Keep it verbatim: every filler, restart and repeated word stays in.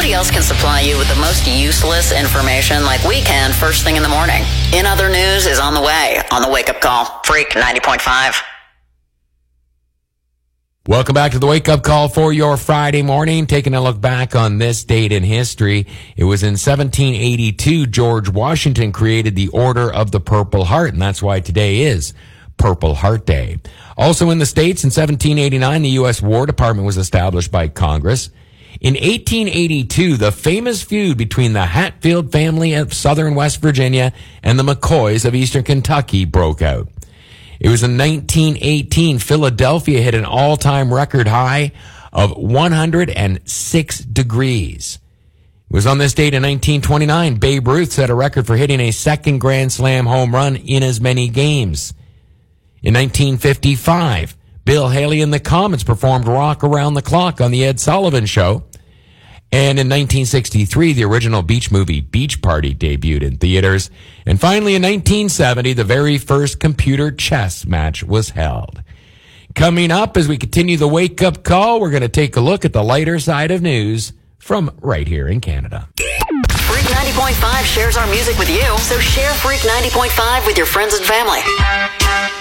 Nobody else can supply you with the most useless information like we can first thing in the morning. In Other News is on the way on the Wake Up Call. Freak ninety point five. Welcome back to the Wake Up Call for your Friday morning. Taking a look back on this date in history. It was in seventeen eighty-two, George Washington created the Order of the Purple Heart, and that's why today is Purple Heart Day. Also in the States, in seventeen eighty-nine, the U S War Department was established by Congress. In eighteen eighty-two, the famous feud between the Hatfield family of southern West Virginia and the McCoys of eastern Kentucky broke out. It was in nineteen eighteen, Philadelphia hit an all-time record high of one hundred six degrees. It was on this date in nineteen twenty-nine, Babe Ruth set a record for hitting a second Grand Slam home run in as many games. In nineteen fifty-five, Bill Haley and the Comets performed Rock Around the Clock on the Ed Sullivan Show. And in nineteen sixty-three, the original Beach movie Beach Party debuted in theaters. And finally, in nineteen seventy, the very first computer chess match was held. Coming up, as we continue the wake-up call, we're going to take a look at the lighter side of news from right here in Canada. Freak ninety point five shares our music with you, so share Freak ninety point five with your friends and family.